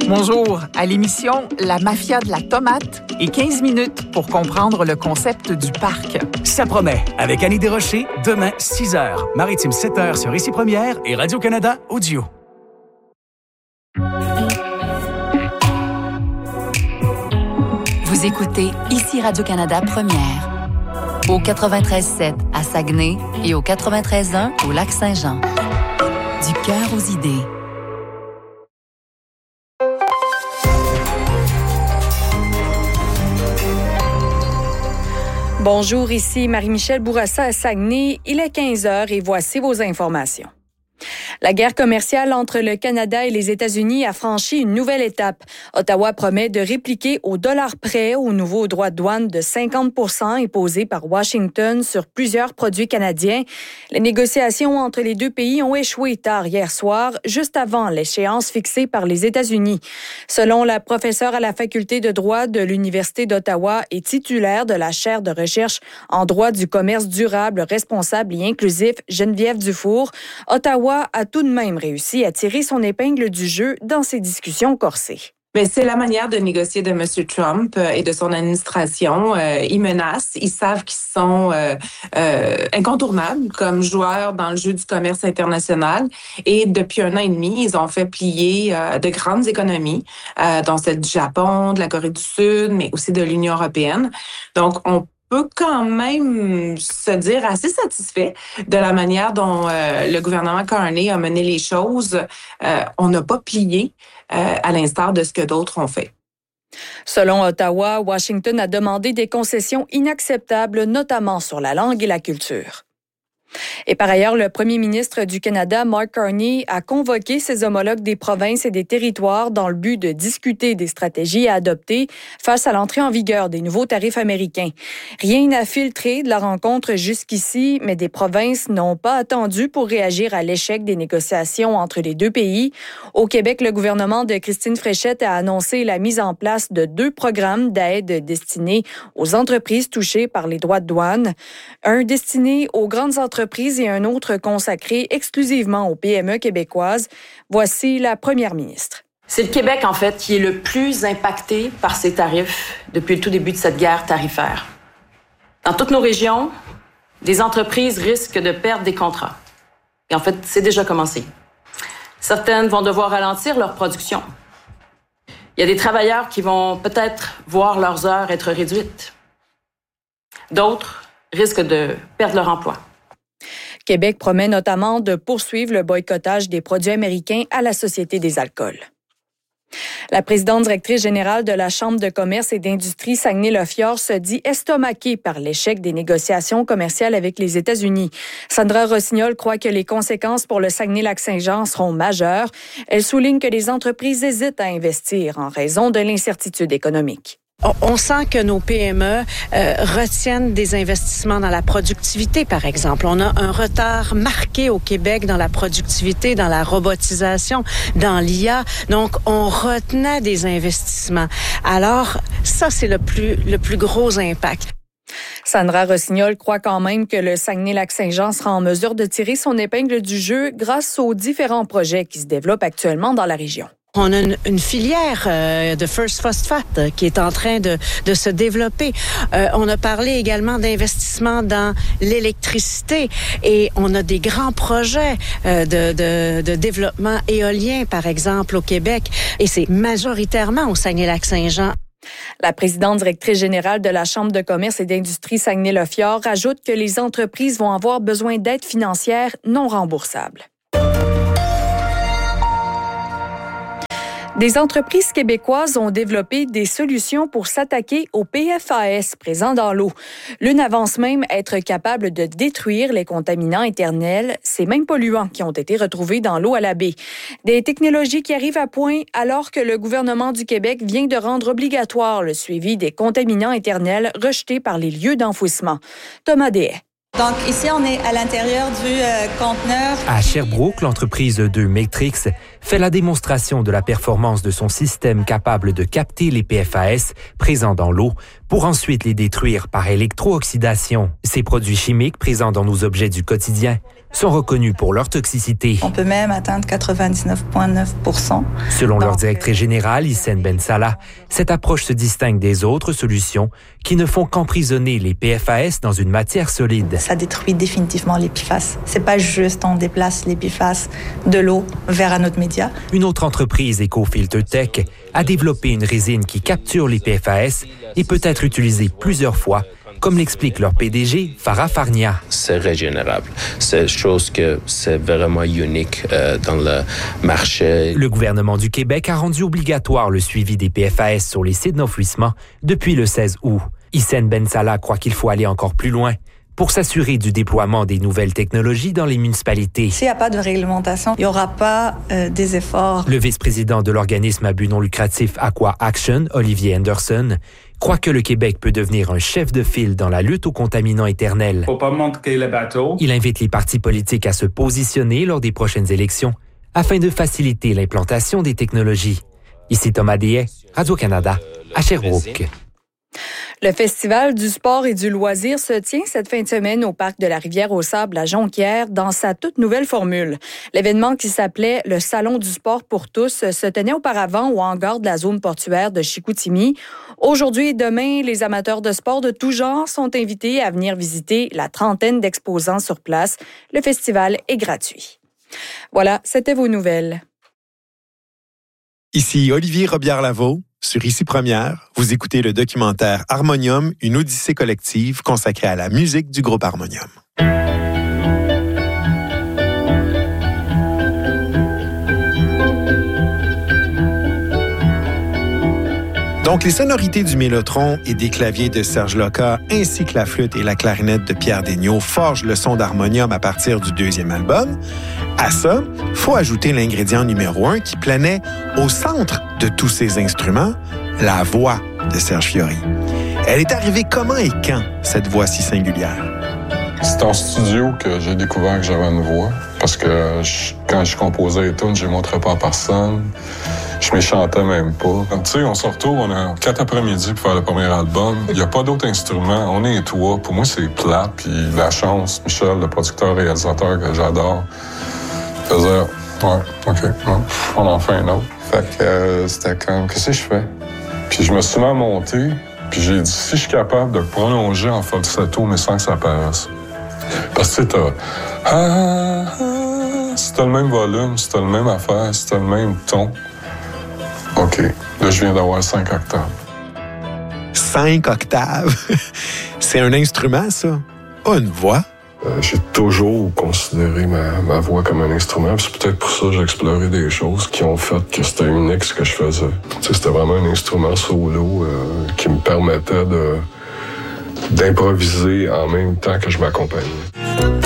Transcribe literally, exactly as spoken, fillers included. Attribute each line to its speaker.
Speaker 1: Bonjour, à l'émission La mafia de la tomate et quinze minutes pour comprendre le concept du parc.
Speaker 2: Ça promet, avec Annie Desrochers, demain six heures, Maritime sept heures sur Ici Première et Radio-Canada Audio.
Speaker 3: Vous écoutez Ici Radio-Canada Première, au quatre-vingt-treize sept à Saguenay et au quatre-vingt-treize un au Lac-Saint-Jean. Du cœur aux idées.
Speaker 4: Bonjour, ici Marie-Michel Bourassa à Saguenay. Il est quinze heures et voici vos informations. La guerre commerciale entre le Canada et les États-Unis a franchi une nouvelle étape. Ottawa promet de répliquer au dollar près au nouveau droit de douane de cinquante pour cent imposé par Washington sur plusieurs produits canadiens. Les négociations entre les deux pays ont échoué tard hier soir, juste avant l'échéance fixée par les États-Unis. Selon la professeure à la faculté de droit de l'Université d'Ottawa et titulaire de la chaire de recherche en droit du commerce durable, responsable et inclusif, Geneviève Dufour, Ottawa a tout de même réussi à tirer son épingle du jeu dans ces discussions corsées.
Speaker 5: Mais c'est la manière de négocier de M. Trump et de son administration. Euh, ils menacent, ils savent qu'ils sont euh, euh, incontournables comme joueurs dans le jeu du commerce international. Et depuis un an et demi, ils ont fait plier euh, de grandes économies, euh, dont celle du Japon, de la Corée du Sud, mais aussi de l'Union européenne. Donc, on peut quand même se dire assez satisfait de la manière dont euh, le gouvernement Carney a mené les choses. Euh, on n'a pas plié euh, à l'instar de ce que d'autres ont fait.
Speaker 4: Selon Ottawa, Washington a demandé des concessions inacceptables, notamment sur la langue et la culture. Et par ailleurs, le premier ministre du Canada, Mark Carney, a convoqué ses homologues des provinces et des territoires dans le but de discuter des stratégies à adopter face à l'entrée en vigueur des nouveaux tarifs américains. Rien n'a filtré de la rencontre jusqu'ici, mais des provinces n'ont pas attendu pour réagir à l'échec des négociations entre les deux pays. Au Québec, le gouvernement de Christine Fréchette a annoncé la mise en place de deux programmes d'aide destinés aux entreprises touchées par les droits de douane. Un destiné aux grandes entreprises et un autre consacré exclusivement aux P M E québécoises. Voici la première ministre.
Speaker 6: C'est le Québec, en fait, qui est le plus impacté par ces tarifs depuis le tout début de cette guerre tarifaire. Dans toutes nos régions, des entreprises risquent de perdre des contrats. Et en fait, c'est déjà commencé. Certaines vont devoir ralentir leur production. Il y a des travailleurs qui vont peut-être voir leurs heures être réduites. D'autres risquent de perdre leur emploi.
Speaker 4: Québec promet notamment de poursuivre le boycottage des produits américains à la Société des alcools. La présidente directrice générale de la Chambre de commerce et d'industrie Saguenay-Lac-Fjord se dit estomaquée par l'échec des négociations commerciales avec les États-Unis. Sandra Rossignol croit que les conséquences pour le Saguenay-Lac-Saint-Jean seront majeures. Elle souligne que les entreprises hésitent à investir en raison de l'incertitude économique.
Speaker 7: On sent que nos P M E euh, retiennent des investissements dans la productivité, par exemple. On a un retard marqué au Québec dans la productivité, dans la robotisation, dans l'I A. Donc, on retenait des investissements. Alors, ça, c'est le plus, le plus gros impact.
Speaker 4: Sandra Rossignol croit quand même que le Saguenay-Lac-Saint-Jean sera en mesure de tirer son épingle du jeu grâce aux différents projets qui se développent actuellement dans la région.
Speaker 7: On a une, une filière euh, de First Phosphate euh, qui est en train de, de se développer. Euh, on a parlé également d'investissement dans l'électricité et on a des grands projets euh, de, de, de développement éolien, par exemple, au Québec. Et c'est majoritairement au Saguenay-Lac-Saint-Jean.
Speaker 4: La présidente directrice générale de la Chambre de commerce et d'industrie Saguenay-Lac-Fjord ajoute que les entreprises vont avoir besoin d'aides financières non remboursables. Des entreprises québécoises ont développé des solutions pour s'attaquer aux P F A S présents dans l'eau. L'une avance même être capable de détruire les contaminants éternels, ces mêmes polluants qui ont été retrouvés dans l'eau à la baie. Des technologies qui arrivent à point alors que le gouvernement du Québec vient de rendre obligatoire le suivi des contaminants éternels rejetés par les lieux d'enfouissement. Thomas Deshaies.
Speaker 8: Donc ici, on est à l'intérieur du euh, conteneur.
Speaker 9: À Sherbrooke, l'entreprise de Matrix fait la démonstration de la performance de son système capable de capter les P F A S présents dans l'eau pour ensuite les détruire par électro-oxydation. Ces produits chimiques présents dans nos objets du quotidien sont reconnus pour leur toxicité.
Speaker 8: On peut même atteindre quatre-vingt-dix-neuf virgule neuf pour cent.
Speaker 9: Selon leur directrice générale, Hissène Ben Salah, cette approche se distingue des autres solutions qui ne font qu'emprisonner les P F A S dans une matière solide.
Speaker 8: Ça détruit définitivement les P F A S. C'est pas juste on déplace les P F A S de l'eau vers un autre média.
Speaker 9: Une autre entreprise, EcoFilter Tech, a développé une résine qui capture les P F A S et peut être utilisée plusieurs fois, comme l'explique leur P D G, Farah Farnia.
Speaker 10: C'est régénérable. C'est chose que c'est vraiment unique euh, dans le marché.
Speaker 9: Le gouvernement du Québec a rendu obligatoire le suivi des P F A S sur les sites d'enfouissement depuis le seize août. Hissène Ben Salah croit qu'il faut aller encore plus loin pour s'assurer du déploiement des nouvelles technologies dans les municipalités.
Speaker 8: S'il n'y a pas de réglementation, il n'y aura pas euh, des efforts.
Speaker 9: Le vice-président de l'organisme à but non lucratif Aqua Action, Olivier Anderson, croit que le Québec peut devenir un chef de file dans la lutte aux contaminants éternels.
Speaker 11: Faut pas manquer le bateau.
Speaker 9: Il invite les partis politiques à se positionner lors des prochaines élections afin de faciliter l'implantation des technologies. Ici Thomas Déhay, Radio-Canada, à Sherbrooke.
Speaker 4: Le Festival du sport et du loisir se tient cette fin de semaine au Parc de la Rivière-aux-Sables à Jonquière dans sa toute nouvelle formule. L'événement qui s'appelait le Salon du sport pour tous se tenait auparavant au hangar de la zone portuaire de Chicoutimi. Aujourd'hui et demain, les amateurs de sport de tout genre sont invités à venir visiter la trentaine d'exposants sur place. Le festival est gratuit. Voilà, c'était vos nouvelles.
Speaker 12: Ici Olivier Robillard-Lavaux. Sur Ici Première, vous écoutez le documentaire Harmonium, une odyssée collective consacrée à la musique du groupe Harmonium. Donc, les sonorités du mélotron et des claviers de Serge Loca, ainsi que la flûte et la clarinette de Pierre Desniaux forgent le son d'Harmonium à partir du deuxième album. À ça, il faut ajouter l'ingrédient numéro un qui planait au centre de tous ces instruments, la voix de Serge Fiori. Elle est arrivée comment et quand, cette voix si singulière?
Speaker 13: C'est en studio que j'ai découvert que j'avais une voix. Parce que je, quand je composais les tunes, je les montrais pas à personne. Je me chantais même pas. Tu sais, on se retrouve, on a quatre après-midi pour faire le premier album. Il n'y a pas d'autres instruments. On est trois. Pour moi, c'est plat. Puis la chance, Michel, le producteur-réalisateur que j'adore, faisait « Ouais, OK, non, on en fait un autre. » Fait que euh, c'était comme « Qu'est-ce que je fais? » Puis je me suis mis à monter. Puis j'ai dit « Si je suis capable de prolonger en falsetto, mais sans que ça paraisse. » Parce que tu sais, t'as... Ah, ah, si t'as le même volume, si t'as le même affaire, si t'as le même ton... OK, là, je viens d'avoir cinq octaves.
Speaker 12: Cinq octaves? C'est un instrument, ça? Pas une voix?
Speaker 13: Euh, j'ai toujours considéré ma, ma voix comme un instrument. Puis c'est peut-être pour ça que j'ai exploré des choses qui ont fait que c'était unique ce que je faisais. Tu sais, c'était vraiment un instrument solo euh, qui me permettait de, d'improviser en même temps que je m'accompagnais.